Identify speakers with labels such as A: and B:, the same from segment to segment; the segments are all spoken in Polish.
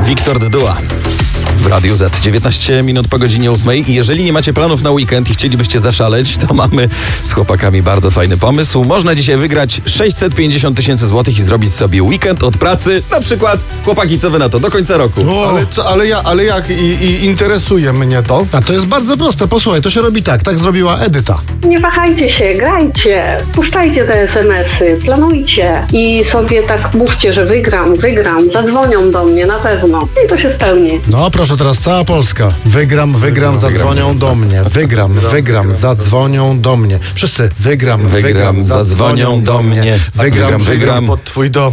A: Wiktor Dyduła w Radiu Z. 19 minut po godzinie 8. I jeżeli nie macie planów na weekend i chcielibyście zaszaleć, to mamy z chłopakami bardzo fajny pomysł. Można dzisiaj wygrać 650 000 złotych i zrobić sobie weekend od pracy. Na przykład, chłopaki, co wy na to? Do końca roku.
B: Ale jak interesuje mnie to?
C: A to jest bardzo proste. Posłuchaj, to się robi tak. Tak zrobiła Edyta.
D: Nie wahajcie się, grajcie, puszczajcie te SMS-y, planujcie i sobie tak mówcie, że wygram, zadzwonią do mnie na pewno i to się spełni.
C: No proszę, teraz cała Polska. Wygram, zadzwonią do mnie. Wygram, zadzwonią do mnie. Wszyscy. Wygram, zadzwonią do mnie.
B: Wygram pod twój dom.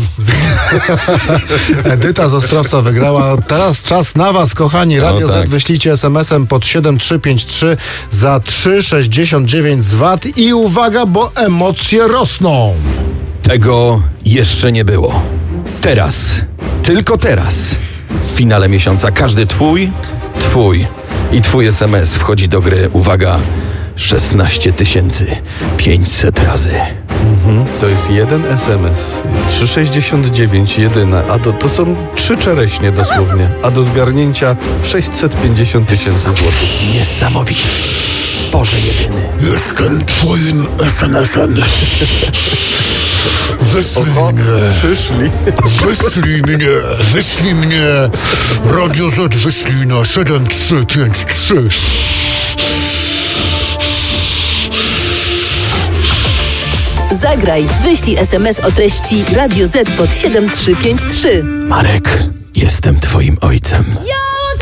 C: Edyta z Ostrowca wygrała. Teraz czas na was, kochani. Radio Z, wyślijcie SMS-em pod 7353 za 3,69 z VAT i uwaga, bo emocje rosną.
A: Tego jeszcze nie było. Teraz, tylko teraz, w finale miesiąca każdy twój i twój SMS wchodzi do gry, uwaga, 16 500 razy.
B: To jest jeden SMS. 3,69 jedyna. A to są 3 czereśnie dosłownie. A do zgarnięcia 650 000 złotych.
A: Niesamowite. Boże jedyny.
E: Jestem twoim SMS-em.
B: Przyszli.
E: Wyślij mnie. Radio Z wyślij na 7353.
F: Zagraj, wyślij SMS o treści Radio Z pod 7353.
A: Marek, jestem twoim ojcem.